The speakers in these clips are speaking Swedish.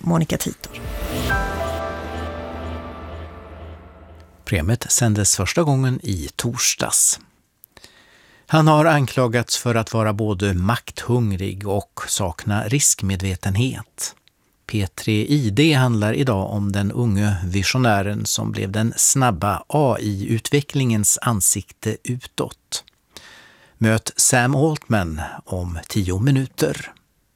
Monica Titor. Programmet sändes första gången i torsdags. Han har anklagats för att vara både makthungrig och sakna riskmedvetenhet. P3 ID handlar idag om den unge visionären som blev den snabba AI-utvecklingens ansikte utåt. Möt Sam Altman om 10 minuter.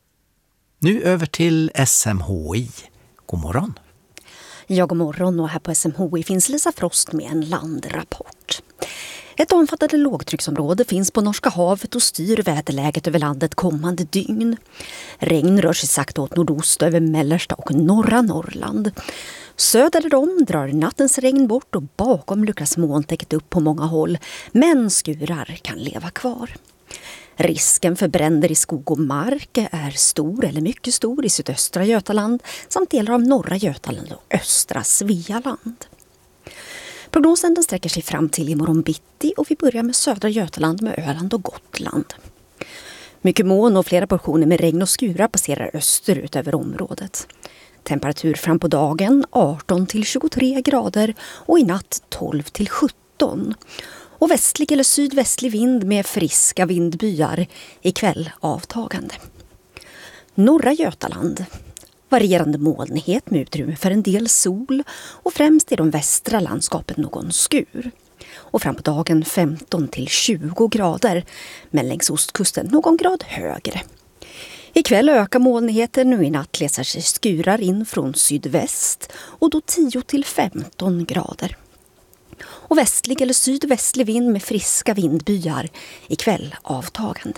Nu över till SMHI. God morgon. Ja, god morgon, och här på SMHI finns Lisa Frost med en landrapport. Ett omfattande lågtrycksområde finns på Norska havet och styr väderläget över landet kommande dygn. Regn rör sig sakta åt nordost över mellersta och norra Norrland. Söder därom drar nattens regn bort och bakom luckras molntäcket upp på många håll, men skurar kan leva kvar. Risken för bränder i skog och mark är stor eller mycket stor i sydöstra Götaland samt delar av norra Götaland och östra Svealand. Prognosen den sträcker sig fram till imorgon bitti och vi börjar med södra Götaland med Öland och Gotland. Mycket moln och flera portioner med regn och skurar passerar österut över området. Temperatur fram på dagen 18 till 23 grader och i natt 12 till 17. Och västlig eller sydvästlig vind med friska vindbyar, ikväll avtagande. Norra Götaland. Varierande molnighet med utrymme för en del sol och främst i de västra landskapet någon skur. Och fram på dagen 15 till 20 grader, men längs ostkusten någon grad högre. Ikväll ökar molnigheten och i natt läser sig skurar in från sydväst och då 10 till 15 grader. Och västlig eller sydvästlig vind med friska vindbyar, ikväll avtagande.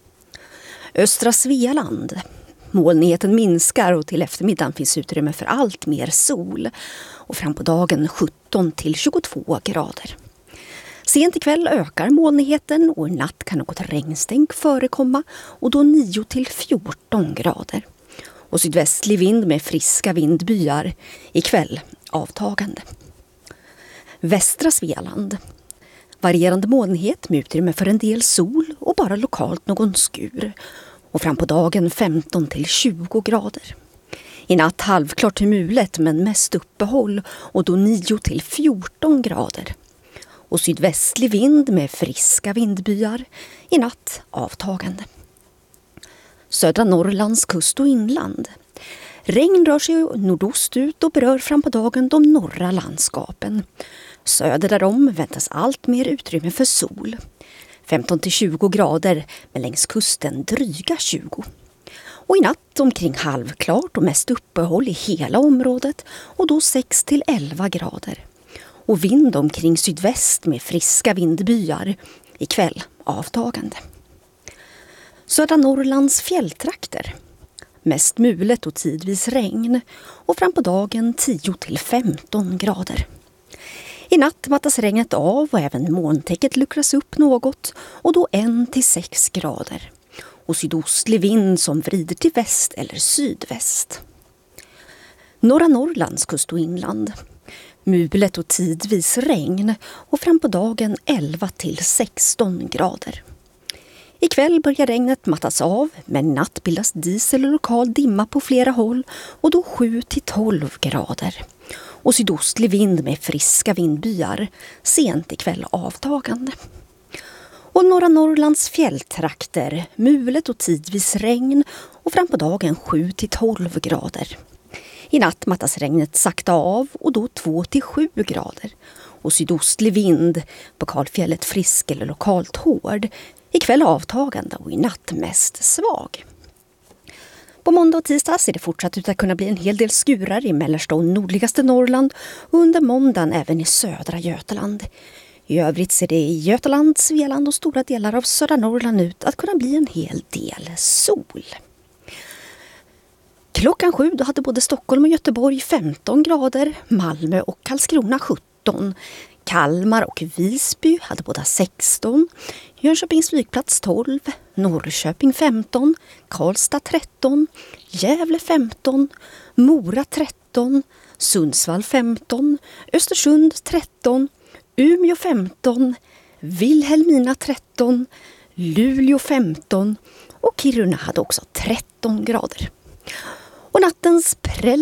Östra Svealand. Molnigheten minskar och till eftermiddagen finns utrymme för allt mer sol. Och fram på dagen 17 till 22 grader. Sent ikväll ökar molnigheten och i natt kan något regnstänk förekomma och då 9 till 14 grader. Och sydvästlig vind med friska vindbyar, ikväll avtagande. Västra Svealand. Varierande molnighet med utrymme för en del sol och bara lokalt någon skur. Och fram på dagen 15 till 20 grader. I natt halvklart till mulet men mest uppehåll och då 9 till 14 grader. Och sydvästlig vind med friska vindbyar, i natt avtagande. Södra Norrlands kust och inland. Regn rör sig nordost ut och berör fram på dagen de norra landskapen. Söder därom väntas allt mer utrymme för sol. 15 till 20 grader, men längs kusten dryga 20. Och i natt omkring halvklart och mest uppehåll i hela området och då 6 till 11 grader. Och vind omkring sydväst med friska vindbyar, ikväll avtagande. Södra Norrlands fjälltrakter. Mest mulet och tidvis regn och fram på dagen 10 till 15 grader. I natt mattas regnet av och även molntäcket luckras upp något och då 1 till 6 grader. Och sydostlig vind som vrider till väst eller sydväst. Norra Norrlands kust och inland. Mulet och tidvis regn och fram på dagen 11 till 16 grader. Ikväll börjar regnet mattas av, men natt bildas diesel och lokal dimma på flera håll och då 7 till 12 grader. Och sydostlig vind med friska vindbyar, sent ikväll avtagande. Och norra Norrlands fjälltrakter, mulet och tidvis regn och fram på dagen 7 till 12 grader. I natt mattas regnet sakta av och då 2 till 7 grader. Och sydostlig vind, på kalfjället frisk eller lokalt hård. Ikväll avtagande och i natt mest svag. På måndag och tisdag ser det fortsatt ut att kunna bli en hel del skurar i mellersta och nordligaste Norrland och under måndagen även i södra Götaland. I övrigt ser det i Götaland, Svealand och stora delar av södra Norrland ut att kunna bli en hel del sol. Klockan 7 då hade både Stockholm och Göteborg 15 grader, Malmö och Karlskrona 17. Kalmar och Visby hade båda 16, Jönköpings flygplats 12, Norrköping 15, Karlstad 13, Gävle 15, Mora 13, Sundsvall 15, Östersund 13, Umeå 15, Vilhelmina 13, Luleå 15 och Kiruna hade också 13 grader. Och nattens